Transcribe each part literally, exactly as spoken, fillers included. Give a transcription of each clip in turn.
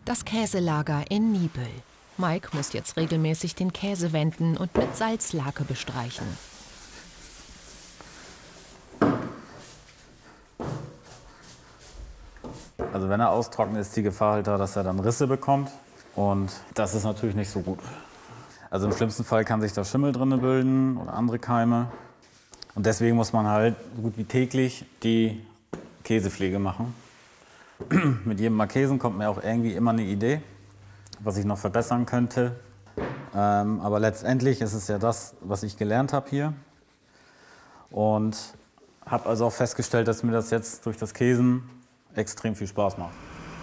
Das Käselager in Niebüll. Mike muss jetzt regelmäßig den Käse wenden und mit Salzlake bestreichen. Also wenn er austrocknet, ist die Gefahr halt da, dass er dann Risse bekommt. Und das ist natürlich nicht so gut. Also im schlimmsten Fall kann sich da Schimmel drin bilden oder andere Keime. Und deswegen muss man halt so gut wie täglich die Käsepflege machen. Mit jedem Markesen kommt mir auch irgendwie immer eine Idee, was ich noch verbessern könnte. Ähm, aber letztendlich ist es ja das, was ich gelernt habe hier. Und habe also auch festgestellt, dass mir das jetzt durch das Käsen extrem viel Spaß macht.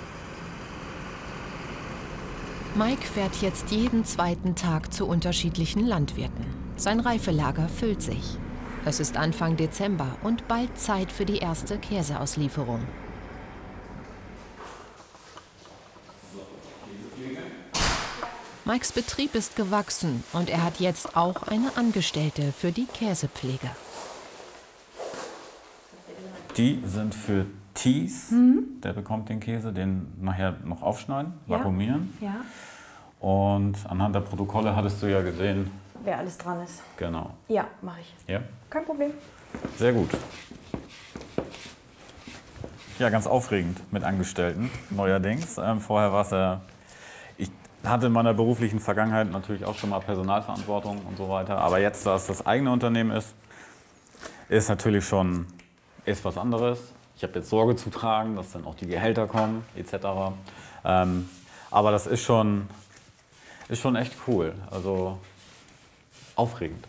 Mike fährt jetzt jeden zweiten Tag zu unterschiedlichen Landwirten. Sein Reifelager füllt sich. Es ist Anfang Dezember und bald Zeit für die erste Käseauslieferung. Mikes Betrieb ist gewachsen und er hat jetzt auch eine Angestellte für die Käsepflege. Die sind für Thies, mhm. Der bekommt den Käse, den nachher noch aufschneiden, ja. vakuumieren. Ja. Und anhand der Protokolle hattest du ja gesehen, wer alles dran ist. Genau. Ja, mache ich. Ja? Kein Problem. Sehr gut. Ja, ganz aufregend mit Angestellten, neuerdings. Ähm, vorher war es ja, ich hatte in meiner beruflichen Vergangenheit natürlich auch schon mal Personalverantwortung und so weiter. Aber jetzt, da es das eigene Unternehmen ist, ist natürlich schon ist was anderes. Ich habe jetzt Sorge zu tragen, dass dann auch die Gehälter kommen, et cetera. Ähm, aber das ist schon, ist schon echt cool. Also aufregend.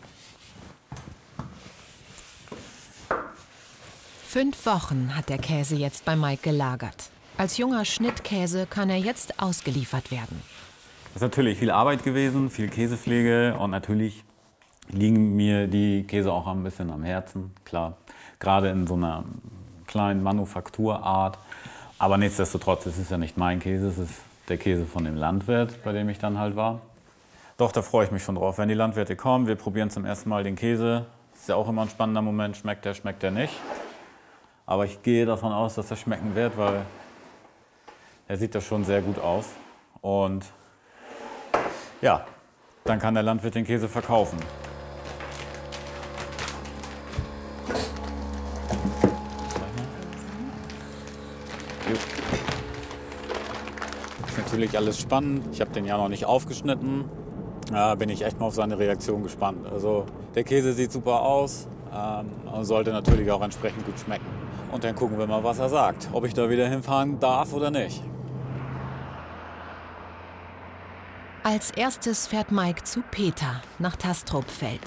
Fünf Wochen hat der Käse jetzt bei Mike gelagert. Als junger Schnittkäse kann er jetzt ausgeliefert werden. Das ist natürlich viel Arbeit gewesen, viel Käsepflege und natürlich liegen mir die Käse auch ein bisschen am Herzen, klar. Gerade in so einer kleinen Manufakturart. Aber nichtsdestotrotz, es ist ja nicht mein Käse, es ist der Käse von dem Landwirt, bei dem ich dann halt war. Doch, da freue ich mich schon drauf. Wenn die Landwirte kommen, wir probieren zum ersten Mal den Käse. Ist ja auch immer ein spannender Moment, schmeckt der, schmeckt der nicht. Aber ich gehe davon aus, dass er schmecken wird, weil er sieht ja schon sehr gut aus. Und ja, dann kann der Landwirt den Käse verkaufen. Ist natürlich alles spannend. Ich habe den ja noch nicht aufgeschnitten. Da bin ich echt mal auf seine Reaktion gespannt. Also der Käse sieht super aus ähm, und sollte natürlich auch entsprechend gut schmecken. Und dann gucken wir mal, was er sagt. Ob ich da wieder hinfahren darf oder nicht. Als erstes fährt Mike zu Peter nach Tastrupfeld.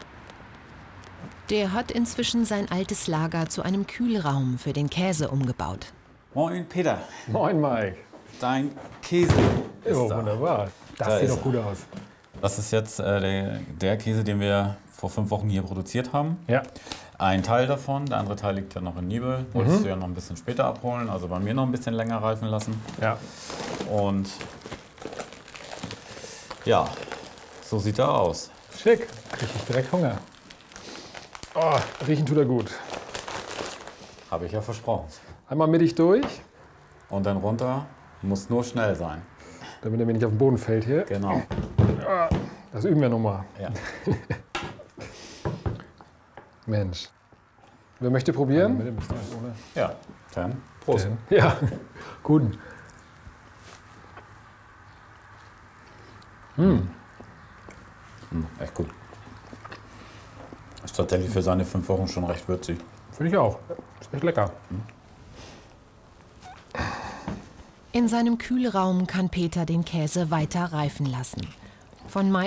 Der hat inzwischen sein altes Lager zu einem Kühlraum für den Käse umgebaut. Moin Peter. Moin Mike. Dein Käse ist oh, da. Wunderbar. Das Da sieht ist doch gut aus. Das ist jetzt äh, der, der Käse, den wir vor fünf Wochen hier produziert haben. Ja. Ein Teil davon, der andere Teil liegt ja noch in Niebüll. Wolltest Mhm. du ja noch ein bisschen später abholen, also bei mir noch ein bisschen länger reifen lassen. Ja. Und ja, so sieht er aus. Schick. Krieg ich direkt Hunger. Oh, riechen tut er gut. Habe ich ja versprochen. Einmal mittig durch, Und dann runter, muss nur schnell sein. damit er mir nicht auf den Boden fällt hier. Genau. Das üben wir nochmal. Ja. Mensch. Wer möchte probieren? Ja, dann Prost. Ja, gut. Mm, echt gut. Ist tatsächlich für seine fünf Wochen schon recht würzig. Finde ich auch. Ist echt lecker. In seinem Kühlraum kann Peter den Käse weiter reifen lassen. Von Mike